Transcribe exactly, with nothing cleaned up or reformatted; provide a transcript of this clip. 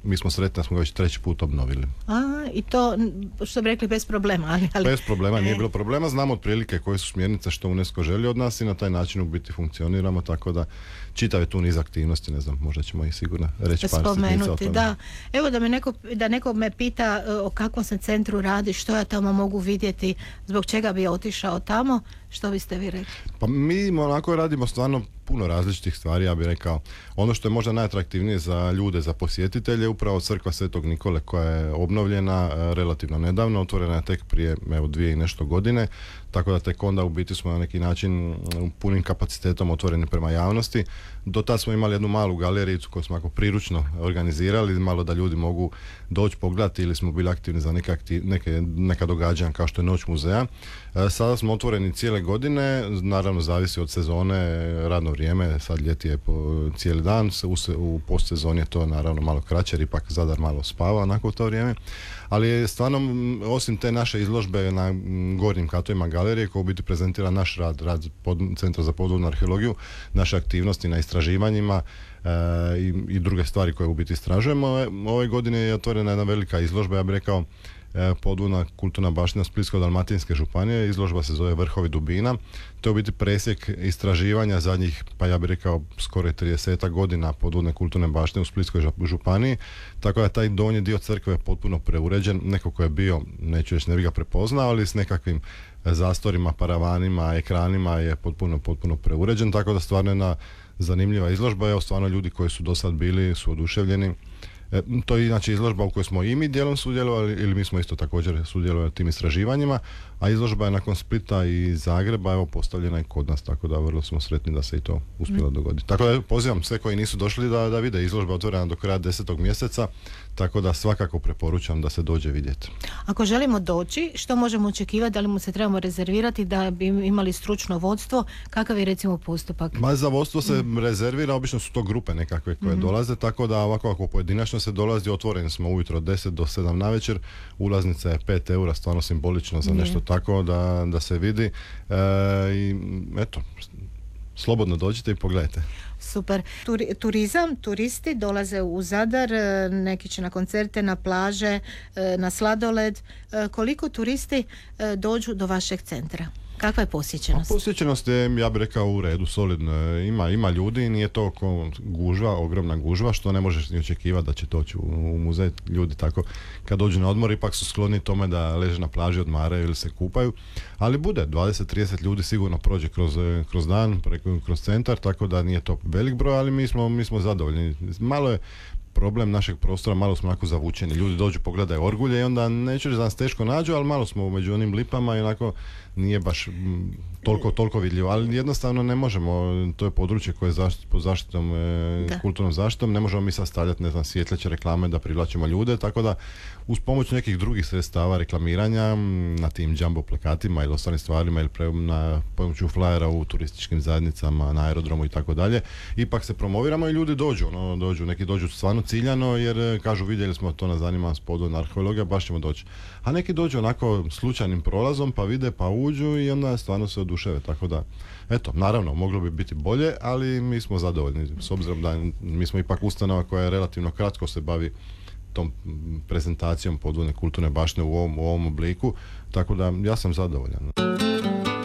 mi smo sretni da smo ga već treći put obnovili. A, i to, što bi rekli, bez problema. Ali, ali... Bez problema, nije bilo problema. Znamo otprilike koje su smjernice što UNESCO želi od nas i na taj način u biti funkcioniramo, tako da čitav je tu niz aktivnosti, ne znam, možda ćemo i sigurno reći par sitnica o tome. Da. Evo da me neko, da neko me pita o kakvom se centru radi, što ja tamo mogu vidjeti, zbog čega bi otišao tamo, što biste vi rekli? Pa mi onako radimo stvarno puno različitih stvari, ja bih rekao. Ono što je možda najatraktivnije za ljude, za posjetitelje, upravo crkva Svetog Nikole koja je obnovljena relativno nedavno, otvorena je tek prije evo, dvije i nešto godine, tako da tek onda u biti smo na neki način punim kapacitetom otvoreni prema javnosti. Do tada smo imali jednu malu galerijicu koju smo ako priručno organizirali, malo da ljudi mogu doći pogledati ili smo bili aktivni za neke, aktiv, neke, neka događanja kao što je Noć muzeja. E, sada smo otvoreni cijele godine, naravno zavisi od sezone, radno vrijeme, sad ljeti je po cijeli dan, u, u postsezoni je to naravno malo kraće jer ipak Zadar malo spava onako u to vrijeme, ali je stvarno osim te naše izložbe na gornjim katovima galerije koja u biti prezentira naš rad, rad pod, Centra za podvodnu arheologiju, naše aktivnosti na istraživanjima e, i, i druge stvari koje u biti istražujemo. Ove, ove godine je otvorena jedna velika izložba, ja bih rekao podvodna kulturna baština Splitsko-dalmatinske županije. Izložba se zove Vrhovi dubina. To je u biti presjek istraživanja zadnjih, pa ja bih rekao, skoro trideset godina podvodne kulturne baštine u Splitskoj županiji. Tako da taj donji dio crkve je potpuno preuređen. Neko ko je bio, neću reći, ne bi ga prepoznao, ali s nekakvim zastorima, paravanima, ekranima je potpuno, potpuno preuređen. Tako da stvarno jedna zanimljiva izložba. Evo, stvarno ljudi koji su do sad bili su oduševljeni. E, to je inače izložba u kojoj smo i mi dijelom sudjelovali ili mi smo isto također sudjelovali u tim istraživanjima, a izložba je nakon Splita i Zagreba evo postavljena i kod nas, tako da vrlo smo sretni da se i to uspjelo dogoditi. Tako da pozivam sve koji nisu došli da, da vide, izložba otvorena do kraja desetog mjeseca, tako da svakako preporučam da se dođe vidjeti. Ako želimo doći, što možemo očekivati, da li mu se trebamo rezervirati da bi imali stručno vodstvo, kakav je recimo postupak? Ma za vodstvo se mm. rezervira, obično su to grupe nekakve koje mm. dolaze, tako da ovako ako pojedinačno se dolazi, otvoreni smo ujutro od deset do sedam navečer, ulaznica je pet eura, stvarno simbolično za nešto yeah. tako da, da se vidi e, i eto, slobodno dođite i pogledajte. Super. Tur- turizam, turisti dolaze u Zadar, neki će na koncerte, na plaže, na sladoled. Koliko turisti dođu do vašeg centra? Kakva je posjećenost? A posjećenost je, ja bih rekao, u redu, solidno. Ima, ima ljudi, nije to oko gužva, ogromna gužva, što ne možeš ni očekivati da će doći u, u muzej. Ljudi tako, kad dođu na odmor, ipak su skloni tome da leže na plaži, odmaraju ili se kupaju. Ali bude, dvadeset do trideset ljudi sigurno prođe kroz, kroz dan, preko, kroz centar, tako da nije to velik broj, ali mi smo, mi smo zadovoljni. Malo je problem našeg prostora, malo smo onako zavučeni. Ljudi dođu, pogledaju orgulje i onda neću reći da nas teško nađu, ali malo smo među onim lipama i onako nije baš m, toliko, toliko vidljivo, ali jednostavno ne možemo, to je područje koje je zaštit, pod zaštitom, e, kulturnom zaštitom, ne možemo mi sad stavljati, ne znam, svjetleće reklame da privlačimo ljude, tako da uz pomoć nekih drugih sredstava reklamiranja na tim jumbo plakatima ili ostalim stvarima ili pre, na pomoću flyera u turističkim zajednicama, na aerodromu i tako dalje, ipak se promoviramo i ljudi dođu, no, dođu, neki dođu stvarno ciljano jer kažu vidjeli smo to, nas zanima nas podvodna arheologija, baš ćemo doći. A neki dođu onako slučajnim prolazom pa vide pa uđu i onda stvarno se oduševe, tako da eto, naravno, moglo bi biti bolje, ali mi smo zadovoljni s obzirom da mi smo ipak ustanova koja je relativno kratko se bavi tom prezentacijom podvodne kulturne baštine u ovom, u ovom obliku, tako da ja sam zadovoljan.